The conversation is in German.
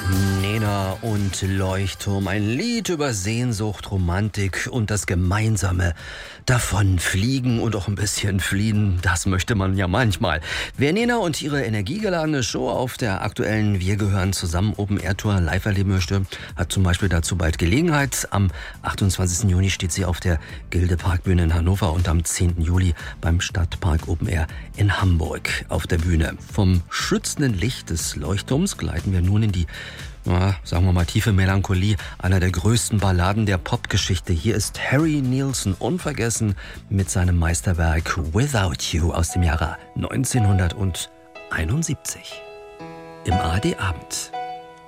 Nena und Leuchtturm, ein Lied über Sehnsucht, Romantik und das gemeinsame Davonfliegen und auch ein bisschen fliehen, das möchte man ja manchmal. Wer Nena und ihre energiegeladene Show auf der aktuellen Wir gehören zusammen Open Air Tour live erleben möchte, hat zum Beispiel dazu bald Gelegenheit. Am 28. Juni steht sie auf der Gilde Parkbühne in Hannover und am 10. Juli beim Stadtpark Open Air in Hamburg auf der Bühne. Vom schützenden Licht des Leuchtturms gleiten wir nun in die sagen wir mal, tiefe Melancholie einer der größten Balladen der Popgeschichte. Hier ist Harry Nilsson unvergessen mit seinem Meisterwerk Without You aus dem Jahre 1971 im ARD Abend.